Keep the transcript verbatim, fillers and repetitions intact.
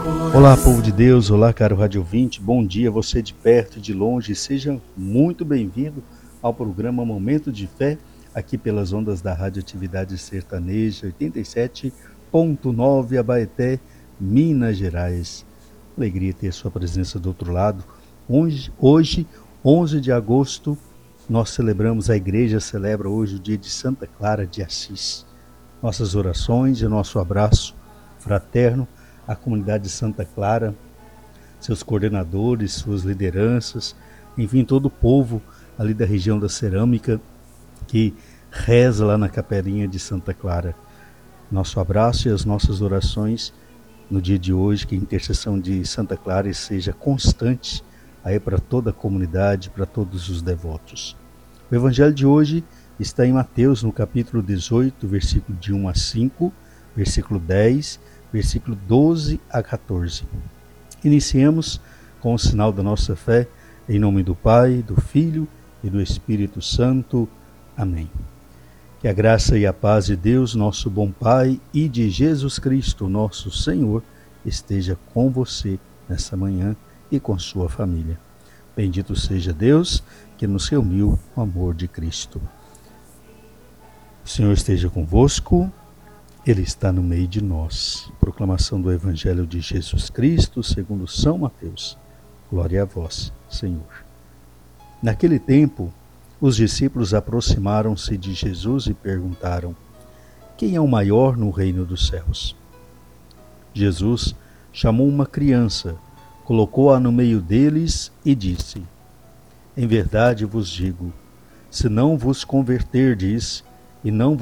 Olá, povo de Deus, olá, caro rádio ouvinte, bom dia, você de perto e de longe, seja muito bem-vindo ao programa Momento de Fé, aqui pelas ondas da Rádio Atividade Sertaneja oitenta e sete ponto nove Abaeté, Minas Gerais. Alegria ter sua presença do outro lado. Hoje, hoje, onze de agosto, nós celebramos, a igreja celebra hoje o dia de Santa Clara de Assis. Nossas orações e nosso abraço fraterno à comunidade de Santa Clara, seus coordenadores, suas lideranças, enfim, todo o povo ali da região da Cerâmica que reza lá na capelinha de Santa Clara. Nosso abraço e as nossas orações no dia de hoje, que a intercessão de Santa Clara seja constante aí para toda a comunidade, para todos os devotos. O evangelho de hoje está em Mateus, no capítulo dezoito, versículo de um a cinco, versículo dez, versículo doze a quatorze. Iniciemos com o sinal da nossa fé, em nome do Pai, do Filho e do Espírito Santo. Amém. Que a graça e a paz de Deus, nosso bom Pai, e de Jesus Cristo, nosso Senhor, esteja com você nessa manhã e com sua família. Bendito seja Deus que nos reuniu com o amor de Cristo. O Senhor esteja convosco. Ele está no meio de nós. Proclamação do Evangelho de Jesus Cristo, segundo São Mateus. Glória a vós, Senhor. Naquele tempo, os discípulos aproximaram-se de Jesus e perguntaram: quem é o maior no reino dos céus? Jesus chamou uma criança, colocou-a no meio deles e disse: em verdade vos digo, se não vos converterdes e não